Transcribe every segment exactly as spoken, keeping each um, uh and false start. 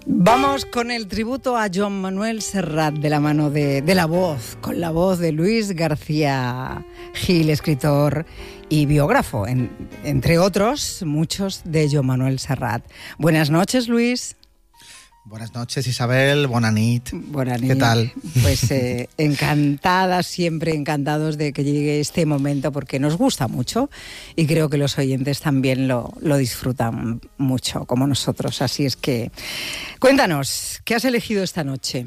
Vamos con el tributo a Joan Manuel Serrat de la mano de, de la voz, con la voz de Luis García Gil, escritor y biógrafo, en, entre otros muchos de Joan Manuel Serrat. Buenas noches, Luis. Buenas noches, Isabel. Bona nit. Bona nit. ¿Qué tal? Pues eh, encantadas, siempre encantados de que llegue este momento porque nos gusta mucho y creo que los oyentes también lo, lo disfrutan mucho, como nosotros. Así es que, cuéntanos, ¿qué has elegido esta noche?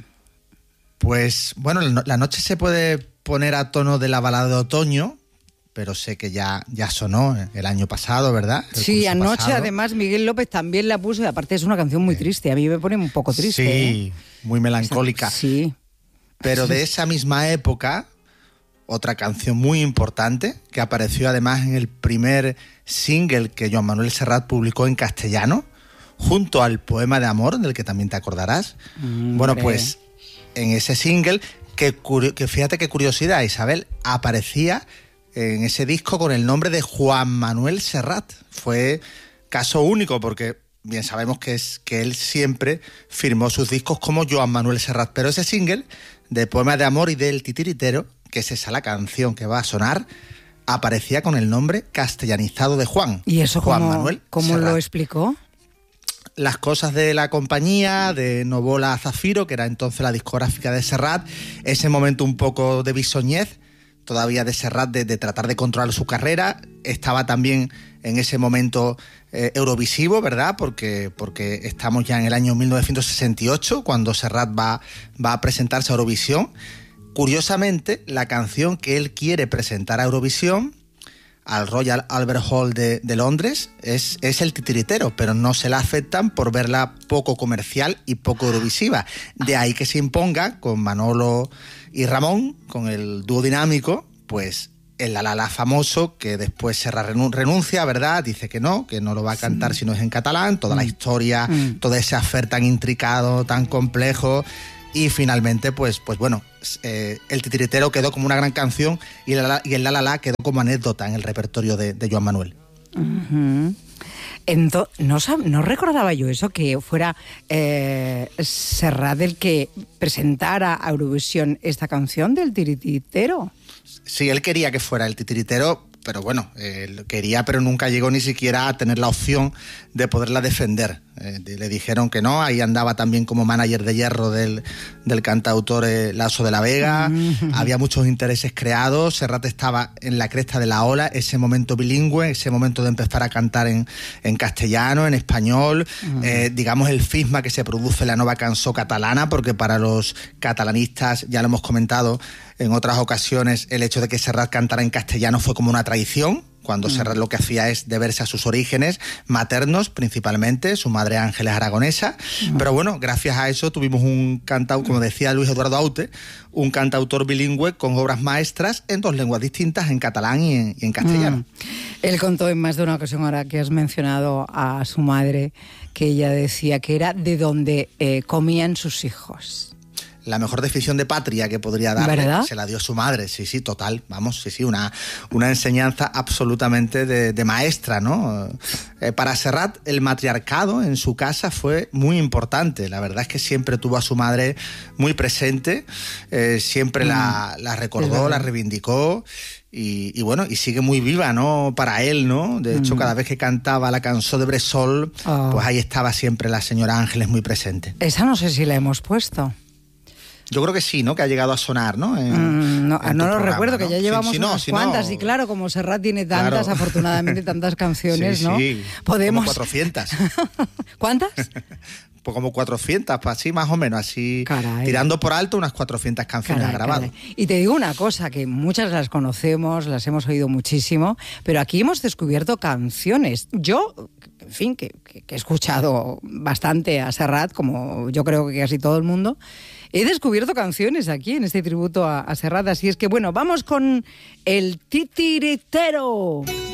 Pues, bueno, la noche se puede poner a tono de la balada de otoño, pero sé que ya, ya sonó el año pasado, ¿verdad? El sí, anoche pasado. Además Miguel López también la puso y aparte es una canción muy triste, a mí me pone un poco triste. Sí, ¿eh? muy melancólica. Sí. Pero de esa misma época, otra canción muy importante, que apareció además en el primer single que Joan Manuel Serrat publicó en castellano, junto al poema de amor, del que también te acordarás. Mm, bueno, pues en ese single, que, que fíjate qué curiosidad, Isabel, aparecía en ese disco con el nombre de Joan Manuel Serrat. Fue caso único porque bien sabemos que, es, que él siempre firmó sus discos como Joan Manuel Serrat, pero ese single de Poemas de Amor y del Titiritero, que es esa la canción que va a sonar, aparecía con el nombre castellanizado de Juan. ¿Y eso Juan cómo, Manuel cómo Serrat. Lo explicó? Las cosas de la compañía, de Novola Zafiro, que era entonces la discográfica de Serrat, ese momento un poco de bisoñez todavía de Serrat, de, de tratar de controlar su carrera. Estaba también en ese momento eh, eurovisivo, ¿verdad? Porque, porque estamos ya en el año mil novecientos sesenta y ocho, cuando Serrat va, va a presentarse a Eurovisión. Curiosamente, la canción que él quiere presentar a Eurovisión, al Royal Albert Hall de, de Londres, es, es el Titiritero, pero no se la aceptan por verla poco comercial y poco eurovisiva. De ahí que se imponga con Manolo y Ramón, con el dúo dinámico, pues el La La La famoso, que después Serrat renuncia, ¿verdad? Dice que no, que no lo va a cantar sí. si no es en catalán, toda mm. la historia, mm. todo ese affair tan intricado, tan complejo. Y finalmente, pues, pues bueno, eh, el Titiritero quedó como una gran canción y, la, y el La La La quedó como anécdota en el repertorio de, de Joan Manuel. Uh-huh. Ento- no, no recordaba yo eso, que fuera eh, Serrat el que presentara a Eurovisión esta canción del Titiritero. Sí, él quería que fuera el Titiritero, pero bueno, eh, quería, pero nunca llegó ni siquiera a tener la opción de poderla defender. Eh, le dijeron que no, ahí andaba también como manager de hierro del, del cantautor eh, Lasso de la Vega, mm-hmm. había muchos intereses creados, Serrat estaba en la cresta de la ola, ese momento bilingüe, ese momento de empezar a cantar en, en castellano, en español, mm-hmm. eh, digamos el cisma que se produce en la nueva cançó catalana, porque para los catalanistas, ya lo hemos comentado en otras ocasiones, el hecho de que Serrat cantara en castellano fue como una traición, cuando mm. Serrat lo que hacía es deberse a sus orígenes maternos principalmente, su madre Ángeles aragonesa, mm. pero bueno, gracias a eso tuvimos un cantautor, como decía Luis Eduardo Aute, un cantautor bilingüe con obras maestras en dos lenguas distintas, en catalán y en, y en castellano. Mm. Él contó en más de una ocasión, ahora que has mencionado a su madre, que ella decía que era de donde eh, comían sus hijos. La mejor definición de patria que podría darle, ¿verdad? Se la dio su madre, sí, sí, total, vamos, sí, sí, una, una enseñanza absolutamente de, de maestra, ¿no? Eh, para Serrat el matriarcado en su casa fue muy importante, la verdad es que siempre tuvo a su madre muy presente, eh, siempre mm. la, la recordó, la reivindicó. Y, y bueno, y sigue muy viva, ¿no? Para él, ¿no? De hecho, mm. cada vez que cantaba la canción de Bressol, oh. pues ahí estaba siempre la señora Ángeles muy presente. Esa no sé si la hemos puesto. Yo creo que sí, ¿no? Que ha llegado a sonar, ¿no? En, mm, no, en no lo programa, recuerdo, ¿no? que ya llevamos si, si no, unas si cuantas. no... Y claro, como Serrat tiene tantas, claro. afortunadamente, tantas canciones, sí, ¿no? Sí, podemos... como cuatrocientas. ¿Cuántas? Pues como cuatrocientas, pues así más o menos, así caray. Tirando por alto unas cuatrocientas canciones caray, ha grabado. Caray. Y te digo una cosa, que muchas las conocemos, las hemos oído muchísimo, pero aquí hemos descubierto canciones. Yo, en fin, que, que, que he escuchado bastante a Serrat, como yo creo que casi todo el mundo, he descubierto canciones aquí en este tributo a, a Serrat, así es que bueno, vamos con el Titiritero.